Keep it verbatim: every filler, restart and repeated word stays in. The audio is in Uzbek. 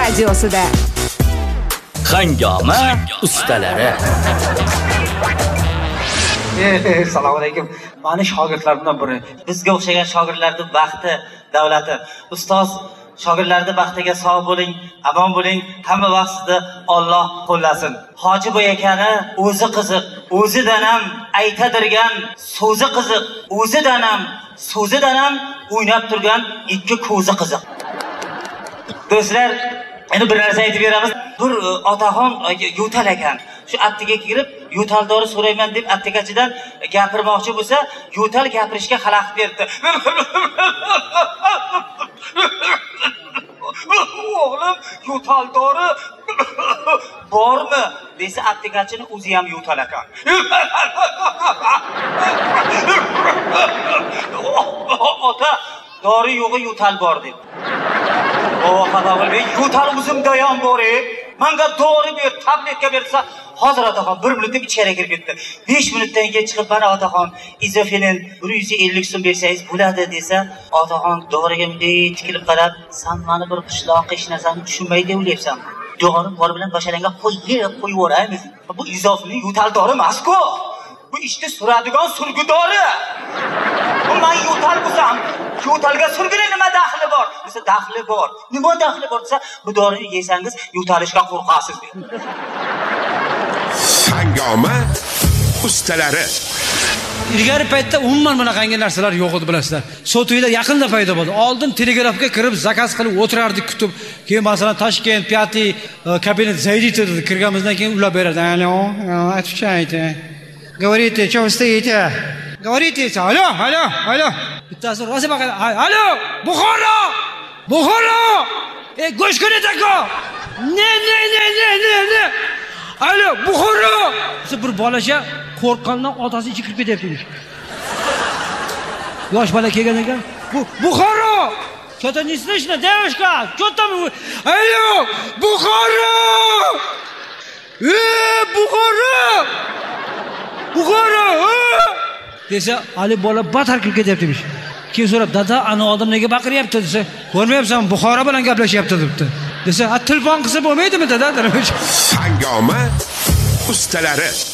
radiosida. Hangoma ustalari. Assalomu alaykum. Mani shogirdlarimdan biri. Bizga o'xshagan shogirdlarning baxti, davlati. Ustoz shogirdlarning baxtiga sog' bo'ling, omon bo'ling, hamma vaqtida Alloh qo'llasin. Hoji bo'yakani o'zi qiziq, o'zidan ham aytadirgan so'zi qiziq, o'zidan ham so'zidan ham o'ynab turgan ikki ko'zi qiziq. Do'stlar, endi bir narsa aytib beramiz. Bir otaxon yo'tal ekan. Shu attiga kirib, yo'taldori so'rayman deb attikachidan gapirmoqchi bo'lsa, yo'tal gapirishga xalaqit berdi. O'g'lim, yo'taldori bormi? Desa attikachini o'zi ham yo'tal ekan. Ota, dori yo'g'i yo'tal bor deb. O, xabar yo'tal o'zimda ham bor ey. Menga dori ber, tabletga bersa, hozir otaxon bir minutda ichkariga kirib ketdi. besh minutdan keyin chiqib mana otaxon izofilin bir yuz ellik so'm bersangiz bo'ladi desa, otaxon doriga bunday tikilib qarab, "Sen meni bir qishloqqa hech narsani tushunmaydi o'ylayapsan. Dori bor bilan basharanga qo'yib qo'yib yuboramiz. Bu izofilin yo'tal dori emas-ku. Bu ishni suradigan surgi dori. Bu men yo'tal bo'lsam, yo'talga surgining nima daxli bor? Desa, daxli bor. Nima daxli bor desa, bu dorini yesangiz yo'talishga qo'rqasiz deb. Hangoma ustalari. Ilgari paytda umuman bunaqangi narsalar yo'q edi, bilasizlar. Sotuvlar yaqinda paydo bo'ldi. Oldin telegrafga kirib zakaz qilib o'tirardik, kutib. Keyin masalan Toshkent пятый kabinet zaydi dedi. Kirganimizdan keyin ulab beradi. Alo, отвечайте. Говорите, что вы стоите? Говорите, алло, алло, алло. Bittasi rosa baqadi. Allo, Buxoro! Buxoro! Ey, go'shkuni tako! Ne, ne, ne, ne, ne, ne. Allo, Buxoro! Siz bir bolacha qo'rqqandan otasi ichi kirib ketyapti. Yosh bola kelgan ekan. Bu Buxoro! Что-то не слышно, девушка? Что там? Алло, Buxoro! Ey, Buxoro! Buxoro! Desa, Ali bola batar kirib ketyapti. Keyin so'rab, "Dada, ana odam nega baqiryapti?" desa, "Ko'rmayapsan, Buxoro bilan gaplashyapti" debdi. Desa, "Ha, telefon qilsa bo'lmaydimi, dada?" Hangoma ustalari.